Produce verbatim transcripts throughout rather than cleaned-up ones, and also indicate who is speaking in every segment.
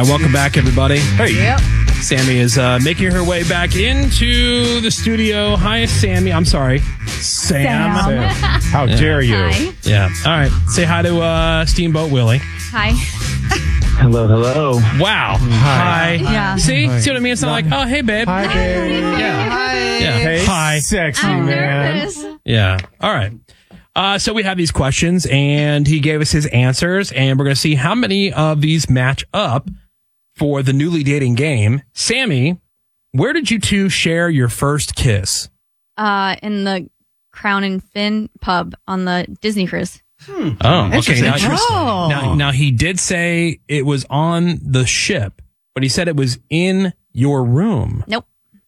Speaker 1: right, welcome back, everybody.
Speaker 2: Hey.
Speaker 3: Yep.
Speaker 1: Sammy is uh, making her way back into the studio. Hi, Sammy. I'm sorry, Sam.
Speaker 3: Sam.
Speaker 2: How dare you?
Speaker 4: Hi.
Speaker 1: Yeah. All right. Say hi to uh, Steamboat Willie.
Speaker 4: Hi.
Speaker 5: Hello, hello.
Speaker 1: Wow. Hi.
Speaker 3: Yeah.
Speaker 1: See? See what I mean? It's not like, oh, hey, babe.
Speaker 2: Hi, babe.
Speaker 1: Yeah.
Speaker 3: Hi.
Speaker 1: Yeah.
Speaker 2: Hey,
Speaker 1: Hi.
Speaker 2: sexy
Speaker 4: I'm
Speaker 2: man.
Speaker 4: nervous.
Speaker 1: Yeah. All right. Uh, so we have these questions, and he gave us his answers, and we're going to see how many of these match up for the newly dating game. Sammy, where did you two share your first kiss?
Speaker 4: Uh, in the Crown and Fin pub on the Disney cruise.
Speaker 1: Oh, okay. Now,
Speaker 3: Oh.
Speaker 1: now, now, he did say it was on the ship, but he said it was in your room.
Speaker 4: Nope.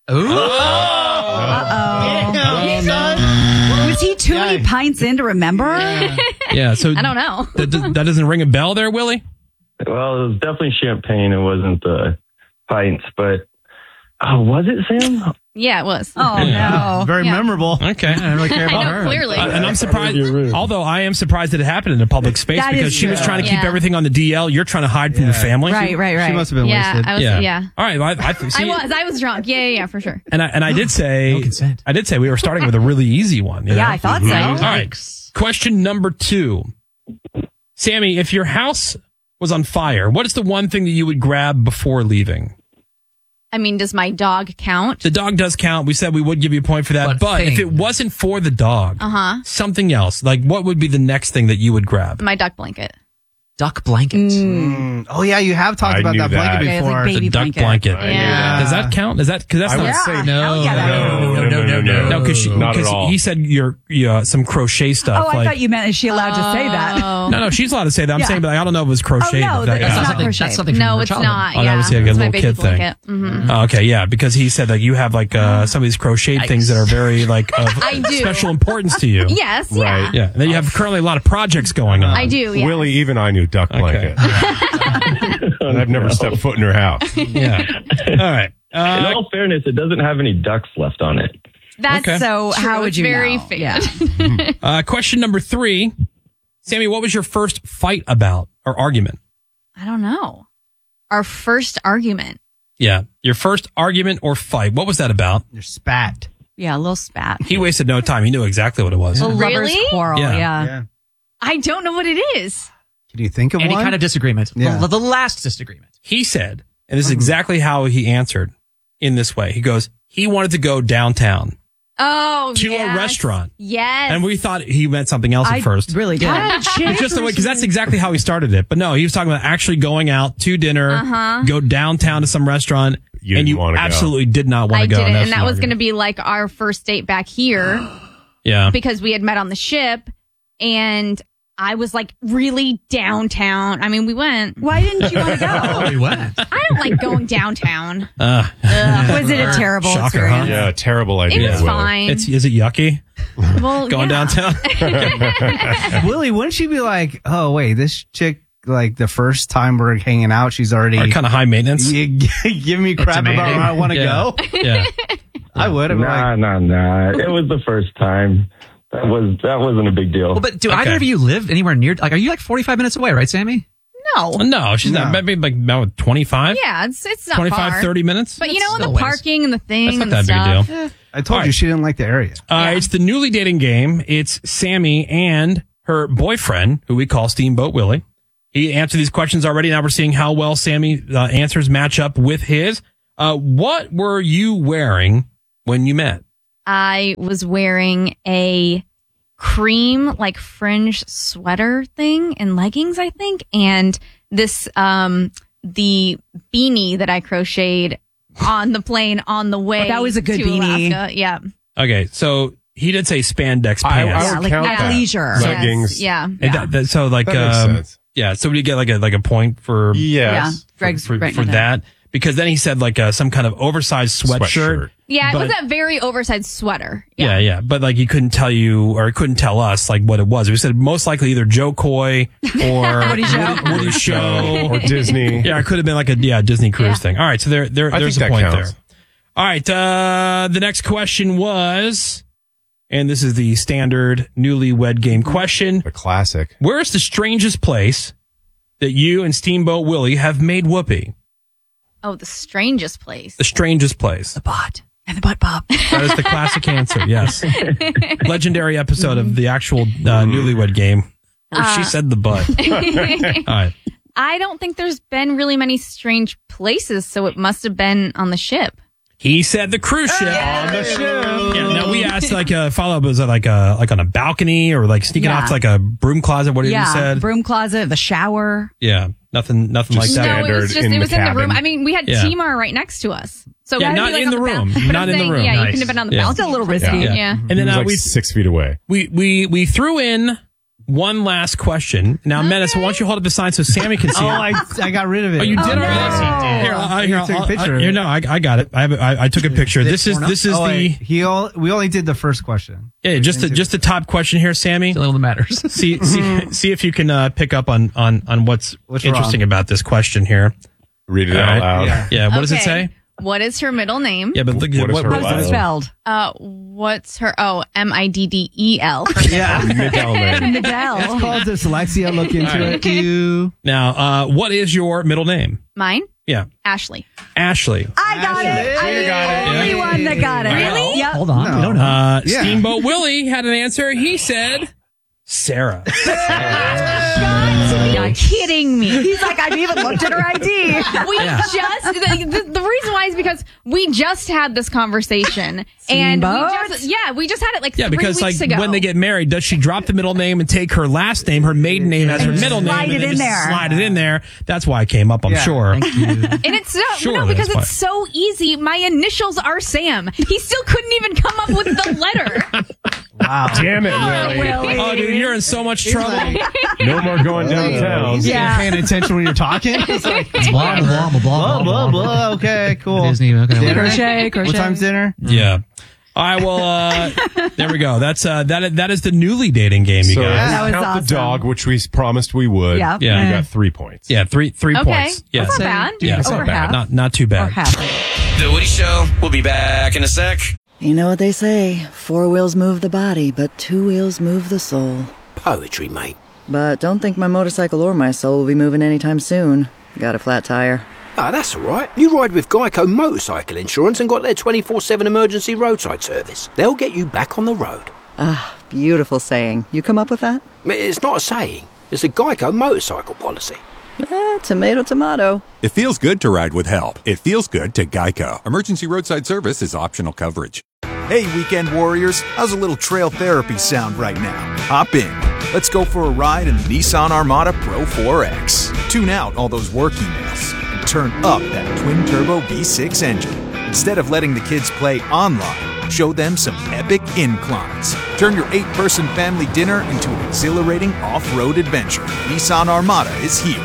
Speaker 3: Was he too many pints in to remember?
Speaker 1: Yeah, so
Speaker 4: I don't know.
Speaker 1: that, that doesn't ring a bell there, Willie?
Speaker 5: Well, it was definitely champagne. It wasn't the pints, but oh, was it, Sam?
Speaker 4: Yeah, it was.
Speaker 3: Oh, no.
Speaker 6: Very
Speaker 4: Yeah.
Speaker 6: memorable.
Speaker 1: Okay.
Speaker 6: I don't really care
Speaker 4: I
Speaker 6: about
Speaker 4: know,
Speaker 6: her.
Speaker 4: clearly.
Speaker 1: Uh, and I'm surprised,
Speaker 5: Your room.
Speaker 1: although I am surprised that it happened in a public space
Speaker 3: That
Speaker 1: because
Speaker 3: is
Speaker 1: she was
Speaker 3: true.
Speaker 1: trying to keep
Speaker 4: Yeah.
Speaker 1: everything on the D L. You're trying to hide from the
Speaker 6: Yeah.
Speaker 1: family.
Speaker 3: Right, right, right.
Speaker 6: She must have been
Speaker 4: yeah,
Speaker 6: wasted.
Speaker 4: I was.
Speaker 1: Yeah.
Speaker 4: Yeah.
Speaker 1: All right. Well, I, I, see,
Speaker 4: I was. I was drunk. Yeah, yeah, yeah, for sure.
Speaker 1: And I, and I did say,
Speaker 6: No consent.
Speaker 1: I did say we were starting with a really easy one. you
Speaker 3: Yeah,
Speaker 1: know?
Speaker 3: I thought so.
Speaker 1: All right. Question number two. Sammy, if your house was on fire, what is the one thing that you would grab before leaving?
Speaker 4: I mean, does my dog count?
Speaker 1: The dog does count. We said we would give you a point for that. But,
Speaker 6: But
Speaker 1: if
Speaker 6: thing.
Speaker 1: it wasn't for the dog,
Speaker 4: Uh-huh.
Speaker 1: something else, like what would be the next thing that you would grab?
Speaker 4: My duck blanket.
Speaker 6: Duck blanket. Mm. Oh, yeah, you have talked
Speaker 2: I
Speaker 6: about
Speaker 2: knew
Speaker 6: that blanket
Speaker 2: that.
Speaker 3: Okay, it's like
Speaker 6: before.
Speaker 3: baby
Speaker 1: The duck
Speaker 3: blanket.
Speaker 1: blanket.
Speaker 2: I knew
Speaker 4: Yeah.
Speaker 1: Does that count? Is that because that's
Speaker 2: I
Speaker 1: not
Speaker 2: would
Speaker 3: Yeah.
Speaker 2: say
Speaker 3: Hell
Speaker 6: no,
Speaker 3: yeah, that
Speaker 2: no,
Speaker 3: is.
Speaker 2: no, no, no, no.
Speaker 1: no because
Speaker 2: Not at all.
Speaker 1: he said your yeah some crochet stuff.
Speaker 3: Oh, I
Speaker 1: like,
Speaker 3: thought you meant is she allowed to say that?
Speaker 4: Oh.
Speaker 1: no, no, she's allowed to say that. I'm
Speaker 3: Yeah.
Speaker 1: saying, but I don't know if it was crochet.
Speaker 3: Oh, no,
Speaker 1: That-
Speaker 3: that's
Speaker 1: yeah.
Speaker 3: not
Speaker 6: something,
Speaker 3: crochet.
Speaker 6: that's something from
Speaker 4: No,
Speaker 6: her
Speaker 4: it's
Speaker 6: childhood.
Speaker 4: not.
Speaker 1: Oh, that
Speaker 4: yeah.
Speaker 1: was like a
Speaker 4: It's my
Speaker 1: little
Speaker 4: baby
Speaker 1: kid thing.
Speaker 4: blanket. Mm-hmm.
Speaker 1: Oh, okay, yeah, because he said like you have like uh, some of these crocheted things that are very like of
Speaker 4: I do.
Speaker 1: special importance to you.
Speaker 4: Yes. Yeah.
Speaker 2: Right.
Speaker 1: Yeah, and then you have currently a lot of projects going on.
Speaker 4: I do. Yeah.
Speaker 2: Willie, even I knew duck blanket. And I've never stepped foot in her house.
Speaker 1: Yeah. All right.
Speaker 5: In
Speaker 1: Uh,
Speaker 5: all fairness, it doesn't have any ducks left on it.
Speaker 4: That's
Speaker 1: Okay.
Speaker 3: So
Speaker 4: true.
Speaker 3: how would
Speaker 4: It's
Speaker 3: you
Speaker 4: very
Speaker 3: know?
Speaker 4: fair.
Speaker 3: Yeah.
Speaker 1: uh, question number three, Sammy, what was your first fight about or argument?
Speaker 4: I don't know. Our first argument.
Speaker 1: Yeah, your first argument or fight. What was that about?
Speaker 6: Your spat.
Speaker 3: Yeah, a little spat.
Speaker 1: He wasted no time. He knew exactly what it was.
Speaker 4: Oh,
Speaker 3: Lovers
Speaker 4: really?
Speaker 3: quarrel,
Speaker 1: Yeah.
Speaker 3: yeah.
Speaker 6: Yeah.
Speaker 4: I don't know what it is.
Speaker 6: Can you think of
Speaker 7: Any
Speaker 6: one?
Speaker 7: kind of disagreement.
Speaker 6: Yeah.
Speaker 7: The, the last disagreement.
Speaker 1: He said, and this is exactly how he answered in this way. He goes, he wanted to go downtown
Speaker 4: Oh,
Speaker 1: to
Speaker 4: yes.
Speaker 1: a restaurant.
Speaker 4: Yes.
Speaker 1: And we thought he meant something else at
Speaker 3: I
Speaker 1: first.
Speaker 3: really did.
Speaker 1: It's just the way, because that's exactly how he started it. But no, he was talking about actually going out to dinner,
Speaker 4: Uh-huh.
Speaker 1: go downtown to some restaurant,
Speaker 2: You
Speaker 1: and
Speaker 2: didn't
Speaker 1: you
Speaker 2: wanna go.
Speaker 1: absolutely did not want
Speaker 4: I
Speaker 1: to go.
Speaker 4: didn't,
Speaker 1: that's
Speaker 4: and that
Speaker 1: an
Speaker 4: was going to
Speaker 1: argument.
Speaker 4: be like our first date back here
Speaker 1: Yeah.
Speaker 4: because we had met on the ship, and I was like really downtown. I mean, we went.
Speaker 3: Why didn't you want to go?
Speaker 7: we went.
Speaker 4: I don't like going downtown.
Speaker 1: Uh,
Speaker 3: Was it a terrible
Speaker 1: Shocker, huh?
Speaker 3: experience?
Speaker 2: Yeah, terrible
Speaker 4: It
Speaker 2: idea.
Speaker 4: was
Speaker 2: Willie.
Speaker 4: fine.
Speaker 1: it's, is it yucky
Speaker 4: well,
Speaker 1: going
Speaker 4: yeah.
Speaker 1: downtown?
Speaker 6: Willie, wouldn't she be like, oh, wait, this chick, like the first time we're hanging out, she's already
Speaker 1: Or kind of high maintenance?
Speaker 6: you give me crap about
Speaker 7: Intimating.
Speaker 6: where I want to
Speaker 1: Yeah.
Speaker 6: go?
Speaker 1: Yeah.
Speaker 6: I would. I'd be
Speaker 5: Nah,
Speaker 6: like,
Speaker 5: nah, nah. It was the first time. That was that wasn't a big deal.
Speaker 7: Well, but do
Speaker 1: Okay.
Speaker 7: either of you live anywhere near? Like, are you like forty-five minutes away, right, Sammy?
Speaker 4: No.
Speaker 1: No, she's not.
Speaker 6: No.
Speaker 1: Maybe like about twenty-five?
Speaker 4: Yeah, it's it's not
Speaker 1: twenty-five,
Speaker 4: far.
Speaker 1: thirty minutes?
Speaker 4: But you know,
Speaker 7: Still
Speaker 4: the
Speaker 7: ways.
Speaker 4: parking and the thing
Speaker 1: That's not
Speaker 4: and the
Speaker 1: that big a
Speaker 4: stuff.
Speaker 1: deal.
Speaker 6: I told
Speaker 1: All
Speaker 6: you
Speaker 1: right.
Speaker 6: she didn't like the area.
Speaker 1: Uh,
Speaker 4: Yeah.
Speaker 1: It's the newly dating game. It's Sammy and her boyfriend, who we call Steamboat Willie. He answered these questions already. Now we're seeing how well Sammy uh, answers match up with his. Uh, what were you wearing when you met?
Speaker 4: I was wearing a cream like fringe sweater thing and leggings, I think, and this um the beanie that I crocheted on the plane on the way.
Speaker 3: Oh, that was a good
Speaker 4: to
Speaker 3: beanie.
Speaker 4: Alaska. Yeah.
Speaker 1: Okay, so he did say spandex
Speaker 2: I- I
Speaker 1: pants.
Speaker 3: Yeah,
Speaker 2: would
Speaker 3: like
Speaker 2: count
Speaker 3: like
Speaker 2: that.
Speaker 3: leisure.
Speaker 2: Right. Leggings.
Speaker 4: Yes. Yeah.
Speaker 1: And that- that- so like,
Speaker 2: That makes
Speaker 1: um,
Speaker 2: sense.
Speaker 1: yeah. So would you get like a like a point for
Speaker 2: Yes.
Speaker 3: Yeah. Greg's
Speaker 1: for,
Speaker 3: right
Speaker 1: for
Speaker 3: with
Speaker 1: that? Because then he said like uh, some kind of oversized sweatshirt.
Speaker 2: Sweatshirt.
Speaker 4: Yeah, it
Speaker 1: But-
Speaker 4: was a very oversized sweater.
Speaker 1: Yeah, yeah, but like he couldn't tell you or he couldn't tell us like what it was. We said most likely either Joe Coy or
Speaker 3: Woody Show.
Speaker 1: Woody, Woody Show.
Speaker 2: Or Disney.
Speaker 1: Yeah, it could have been like a yeah Disney cruise
Speaker 4: Yeah.
Speaker 1: thing. All right, so there, there
Speaker 2: I
Speaker 1: there's
Speaker 2: think
Speaker 1: a
Speaker 2: that
Speaker 1: point
Speaker 2: counts.
Speaker 1: there. All right, uh, the next question was, and this is the standard newlywed game question:
Speaker 2: The classic.
Speaker 1: where is the strangest place that you and Steamboat Willie have made whoopee?
Speaker 4: Oh, the strangest place.
Speaker 1: The strangest place.
Speaker 3: The bot and the butt pop.
Speaker 1: That is the classic answer. Yes. Legendary episode of the actual uh, Newlywed Game where
Speaker 4: Uh,
Speaker 1: she said the butt. All right.
Speaker 4: I don't think there's been really many strange places, so it must have been on the ship.
Speaker 1: He said the cruise ship.
Speaker 2: On the ship.
Speaker 1: Yeah, now we asked like a follow up. Was it like a like on a balcony or like sneaking
Speaker 3: Yeah.
Speaker 1: off to like a broom closet? What did
Speaker 3: Yeah,
Speaker 1: you said?
Speaker 3: broom closet, the shower.
Speaker 1: Yeah, nothing, nothing like
Speaker 2: Just
Speaker 1: that.
Speaker 4: No, it was
Speaker 2: Standard
Speaker 4: just
Speaker 2: in
Speaker 4: it
Speaker 2: the
Speaker 4: was in the room.
Speaker 2: cabin.
Speaker 4: I mean, we had
Speaker 1: Yeah.
Speaker 4: Timar right next to us. So
Speaker 1: Yeah,
Speaker 4: it had to
Speaker 1: not
Speaker 4: be, like,
Speaker 1: in
Speaker 4: on
Speaker 1: the room.
Speaker 4: bal- but
Speaker 1: Not
Speaker 4: I'm
Speaker 1: in the
Speaker 4: saying,
Speaker 1: room.
Speaker 4: Yeah,
Speaker 1: Nice.
Speaker 4: you couldn't have been on the
Speaker 1: Yeah.
Speaker 4: balcony.
Speaker 3: Still a little
Speaker 4: for
Speaker 3: risky.
Speaker 4: sure.
Speaker 1: Yeah.
Speaker 4: Yeah.
Speaker 1: And then
Speaker 2: He was
Speaker 1: uh,
Speaker 2: like
Speaker 1: we
Speaker 2: six feet away.
Speaker 1: we we we threw in one last question. Now, Menace, why don't you hold up the sign so Sammy can see
Speaker 6: Oh,
Speaker 1: it?
Speaker 6: I, I got rid of it.
Speaker 1: Oh, you did already?
Speaker 6: no.
Speaker 1: Here, I, here,
Speaker 6: You took a
Speaker 1: I'll-
Speaker 6: picture
Speaker 1: I,
Speaker 6: of
Speaker 1: here,
Speaker 6: it.
Speaker 1: no, I, I got it. I have. I, I took a picture. This is this is
Speaker 6: Oh,
Speaker 1: the
Speaker 6: wait. he all, we only did the first question.
Speaker 1: yeah, just the, just the top question here, Sammy.
Speaker 7: It's a little that matters.
Speaker 1: See see see if you can uh, pick up on on on what's
Speaker 6: What's
Speaker 1: interesting
Speaker 6: wrong?
Speaker 1: about this question here.
Speaker 2: Read it
Speaker 1: All
Speaker 2: out
Speaker 1: right.
Speaker 2: loud.
Speaker 6: Yeah.
Speaker 1: Yeah, what does it
Speaker 4: Okay.
Speaker 1: say?
Speaker 4: What is her middle name?
Speaker 1: Yeah, but look,
Speaker 2: What is
Speaker 1: what,
Speaker 2: her
Speaker 1: what-
Speaker 3: How's it spelled?
Speaker 4: Uh, what's her? Oh, M I D D E L.
Speaker 6: Yeah.
Speaker 2: Middle name.
Speaker 6: It's
Speaker 3: Midell.
Speaker 6: called dyslexia. Look into it. You.
Speaker 1: now, uh, what is your middle name?
Speaker 4: Mine,
Speaker 1: Yeah,
Speaker 4: Ashley.
Speaker 1: Ashley.
Speaker 3: I got it. I'm the
Speaker 2: got it.
Speaker 3: only
Speaker 1: Yeah.
Speaker 3: one that got it.
Speaker 1: Really?
Speaker 3: Yep.
Speaker 7: Hold on.
Speaker 6: No.
Speaker 7: We don't know.
Speaker 1: Uh,
Speaker 6: Yeah.
Speaker 1: Steamboat Willie had an answer. He said Sarah.
Speaker 3: You're kidding me. He's like, I've even looked at her I D.
Speaker 4: We just the, the, the reason why is because we just had this conversation and we
Speaker 3: Steamboat?
Speaker 4: just, yeah we just had it like
Speaker 1: Yeah,
Speaker 4: three
Speaker 1: because like
Speaker 4: weeks ago.
Speaker 1: when they get married, does she drop the middle name and take her last name, her maiden name as her middle name,
Speaker 3: slide
Speaker 1: and
Speaker 3: it
Speaker 1: then
Speaker 3: in
Speaker 1: just
Speaker 3: there.
Speaker 1: slide it in there? That's why it came up. I'm
Speaker 6: Yeah.
Speaker 1: sure.
Speaker 7: Thank you.
Speaker 4: and it's so
Speaker 1: Sure,
Speaker 4: no because
Speaker 1: that's
Speaker 4: it's so easy. My initials are Sam. He still couldn't even come up with the letter.
Speaker 6: Wow.
Speaker 2: Damn it, Willie.
Speaker 3: Willie.
Speaker 1: Oh, dude, you're in so much trouble.
Speaker 2: No more going downtown.
Speaker 6: He's
Speaker 3: Yeah.
Speaker 6: paying attention when you're talking. It's like,
Speaker 7: Blah, blah, blah, blah,
Speaker 6: blah, blah, blah. Okay, cool.
Speaker 7: Disney, okay.
Speaker 6: Dinner?
Speaker 3: Crochet, crochet.
Speaker 6: What time's dinner?
Speaker 1: Yeah. All right. Well, uh, there we go. That's uh, that. That is the newly dating game, you
Speaker 2: So
Speaker 1: guys.
Speaker 3: That was
Speaker 2: count
Speaker 3: awesome.
Speaker 2: the dog, which we promised we would.
Speaker 3: Yep.
Speaker 1: Yeah.
Speaker 2: You
Speaker 3: Eh.
Speaker 2: got three points.
Speaker 1: Yeah, three three
Speaker 4: Okay,
Speaker 1: points. Yeah,
Speaker 4: that's not bad.
Speaker 1: Yeah,
Speaker 2: That's not
Speaker 3: Over
Speaker 2: bad.
Speaker 3: half.
Speaker 1: not not too
Speaker 3: Or
Speaker 1: bad.
Speaker 3: half.
Speaker 8: The Woody Show will be back in a sec.
Speaker 9: You know what they say, four wheels move the body, but two wheels move the soul.
Speaker 8: Poetry, mate.
Speaker 9: But don't think my motorcycle or my soul will be moving anytime soon. Got a flat tire.
Speaker 8: Ah, that's all right. You ride with Geico Motorcycle Insurance and got their twenty-four seven emergency roadside service. They'll get you back on the road.
Speaker 9: Ah, beautiful saying. You come up with that?
Speaker 8: It's not a saying. It's a Geico motorcycle policy.
Speaker 9: Eh, tomato, tomato.
Speaker 10: It feels good to ride with help. It feels good to Geico. Emergency roadside service is optional coverage.
Speaker 11: Hey, weekend warriors, how's a little trail therapy sound right now? Hop in. Let's go for a ride in the Nissan Armada Pro four X. Tune out all those work emails and turn up that twin-turbo V six engine. Instead of letting the kids play online, show them some epic inclines. Turn your eight-person family dinner into an exhilarating off-road adventure. Nissan Armada is here.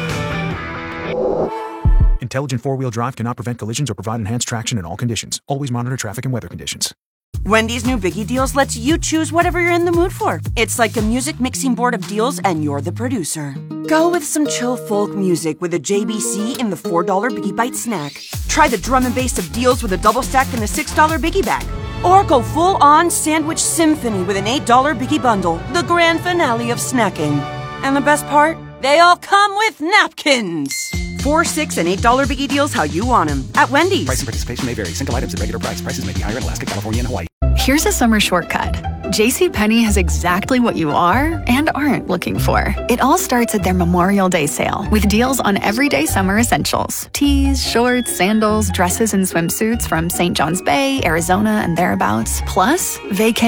Speaker 11: Intelligent four-wheel drive cannot prevent collisions or provide enhanced traction in all conditions. Always monitor traffic and weather conditions.
Speaker 12: Wendy's new Biggie Deals lets you choose whatever you're in the mood for. It's like a music mixing board of deals, and you're the producer. Go with some chill folk music with a J B C in the four dollar Biggie Bite snack. Try the drum and bass of deals with a double stack in the six dollar Biggie Bag. Or go full-on sandwich symphony with an eight dollar Biggie Bundle, the grand finale of snacking. And the best part? They all come with napkins. Four, six, and eight dollar Biggie Deals how you want them at Wendy's.
Speaker 13: Price and participation may vary. Single items at regular price. Prices may be higher in Alaska, California, and Hawaii.
Speaker 14: Here's a summer shortcut. JCPenney has exactly what you are and aren't looking for. It all starts at their Memorial Day sale with deals on everyday summer essentials. Tees, shorts, sandals, dresses, and swimsuits from Saint John's Bay, Arizona, and thereabouts. Plus, vacay